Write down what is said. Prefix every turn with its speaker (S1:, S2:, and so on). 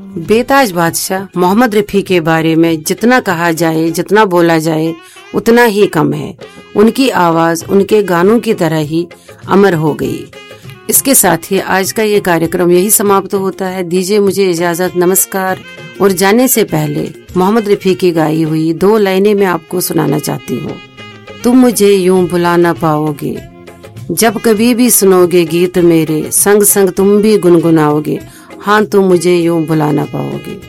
S1: बेताज बादशाह मोहम्मद रफी के बारे में जितना कहा जाए, जितना बोला जाए उतना ही कम है। उनकी आवाज उनके गानों की तरह ही अमर हो गई। इसके साथ ही आज का ये कार्यक्रम यही समाप्त होता है। दीजिए मुझे इजाजत, नमस्कार। और जाने से पहले मोहम्मद रफी की गाई हुई 2 लाइनें मैं आपको सुनाना चाहती हूँ। तुम मुझे यूं भुला ना पाओगे, जब कभी भी सुनोगे गीत मेरे, संग संग तुम भी गुनगुनाओगे। हाँ, तुम मुझे यूं भुला ना पाओगे।